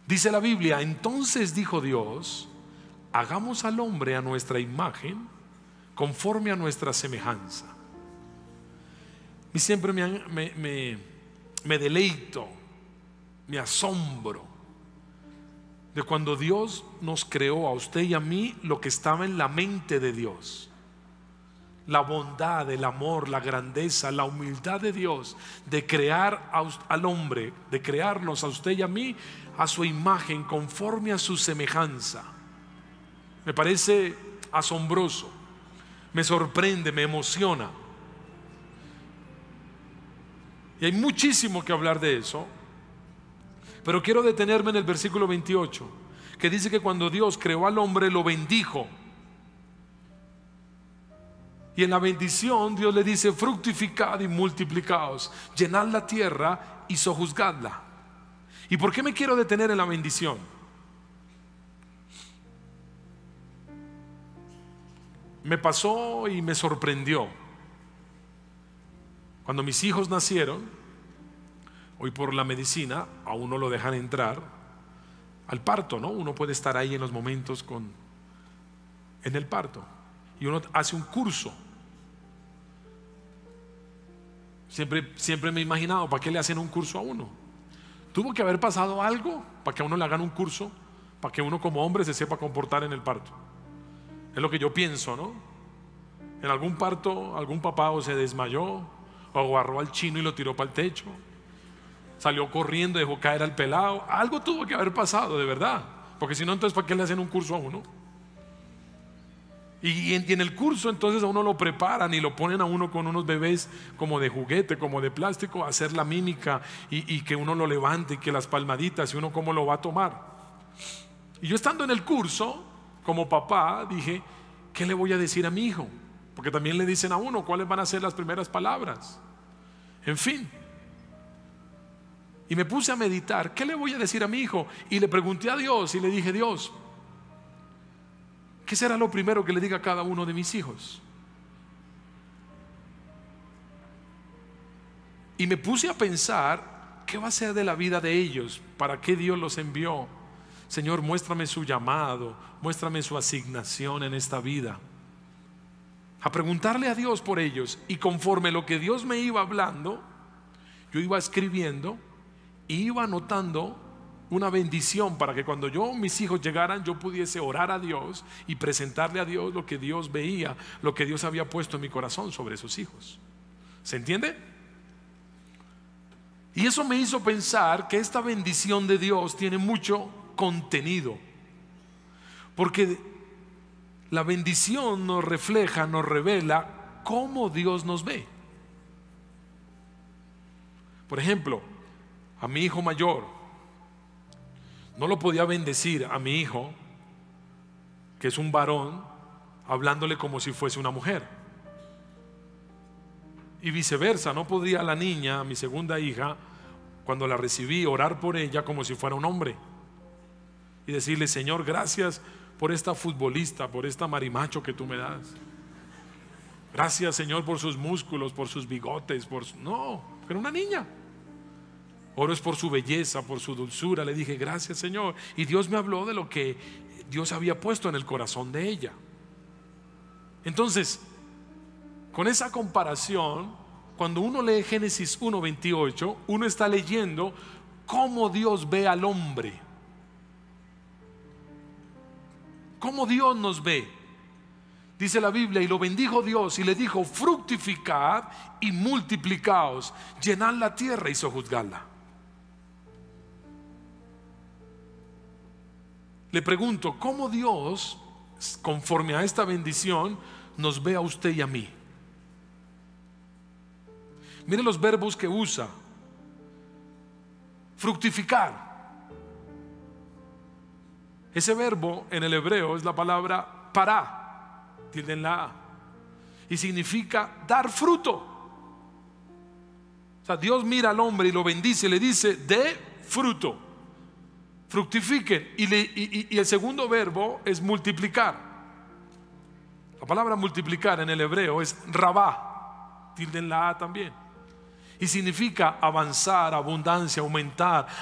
Dice la Biblia: entonces dijo Dios, hagamos al hombre a nuestra imagen, conforme a nuestra semejanza. Y siempre me deleito, me asombro de cuando Dios nos creó a usted y a mí, lo que estaba en la mente de Dios. La bondad, el amor, la grandeza, la humildad de Dios de crear al hombre, de crearnos a usted y a mí a su imagen, conforme a su semejanza. Me parece asombroso, me sorprende, me emociona. Y hay muchísimo que hablar de eso, pero quiero detenerme en el versículo 28, que dice que cuando Dios creó al hombre lo bendijo. Y en la bendición Dios le dice: fructificad y multiplicaos, llenad la tierra y sojuzgadla. ¿Y por qué me quiero detener en la bendición? Me pasó y me sorprendió. Cuando mis hijos nacieron, hoy por la medicina a uno lo dejan entrar al parto, ¿no? Uno puede estar ahí en los momentos en el parto, y uno hace un curso. Siempre me he imaginado, ¿para qué le hacen un curso a uno? Tuvo que haber pasado algo para que a uno le hagan un curso, para que uno como hombre se sepa comportar en el parto. Es lo que yo pienso, ¿no? En algún parto, algún papá o se desmayó, o agarró al chino y lo tiró para el techo, salió corriendo, dejó caer al pelado. Algo tuvo que haber pasado, de verdad, porque si no, entonces ¿para qué le hacen un curso a uno? Y en el curso entonces a uno lo preparan y lo ponen a uno con unos bebés como de juguete, como de plástico, a hacer la mímica y que uno lo levante y que las palmaditas, y uno cómo lo va a tomar. Y yo, estando en el curso como papá, dije: ¿qué le voy a decir a mi hijo? Porque también le dicen a uno cuáles van a ser las primeras palabras. En fin, y me puse a meditar, ¿qué le voy a decir a mi hijo? Y le pregunté a Dios y le dije: Dios, ¿qué será lo primero que le diga a cada uno de mis hijos? Y me puse a pensar, ¿qué va a ser de la vida de ellos? ¿Para qué Dios los envió? Señor, muéstrame su llamado, muéstrame su asignación en esta vida. A preguntarle a Dios por ellos, y conforme lo que Dios me iba hablando, yo iba escribiendo y iba anotando una bendición, para que cuando mis hijos llegaran, yo pudiese orar a Dios y presentarle a Dios lo que Dios veía, lo que Dios había puesto en mi corazón sobre esos hijos. ¿Se entiende? Y eso me hizo pensar que esta bendición de Dios tiene mucho contenido, porque la bendición nos refleja, nos revela cómo Dios nos ve. Por ejemplo, a mi hijo mayor no lo podía bendecir a mi hijo, que es un varón, hablándole como si fuese una mujer. Y viceversa, no podía a la niña, a mi segunda hija, cuando la recibí, orar por ella como si fuera un hombre y decirle: Señor, gracias por esta futbolista, por esta marimacho que tú me das. Gracias, Señor, por sus músculos, por sus bigotes, no, era una niña. Oro es por su belleza, por su dulzura. Le dije: gracias, Señor. Y Dios me habló de lo que Dios había puesto en el corazón de ella. Entonces, con esa comparación, cuando uno lee Génesis 1:28, uno está leyendo cómo Dios ve al hombre, cómo Dios nos ve. Dice la Biblia: y lo bendijo Dios y le dijo: fructificad y multiplicaos, llenad la tierra y sojuzgadla. Le pregunto, ¿cómo Dios, conforme a esta bendición, nos ve a usted y a mí? Mire los verbos que usa. Fructificar. Ese verbo en el hebreo es la palabra para, tilde en la A, y significa dar fruto. O sea, Dios mira al hombre y lo bendice y le dice: de fruto, fructifiquen. Y el segundo verbo es multiplicar. La palabra multiplicar en el hebreo es rabá, tilde en la A también, y significa avanzar, abundancia, aumentar,